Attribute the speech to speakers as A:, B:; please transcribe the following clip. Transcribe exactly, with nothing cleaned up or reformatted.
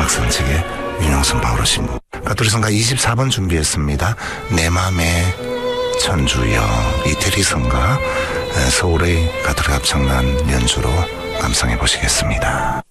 A: 음악산책의 윤영선 바오로 신부. 가톨릭 성가 이십사 번 준비했습니다. 내 맘의 천주여. 이태리 성가 서울의 가톨릭 합창단 연주로 감상해 보시겠습니다.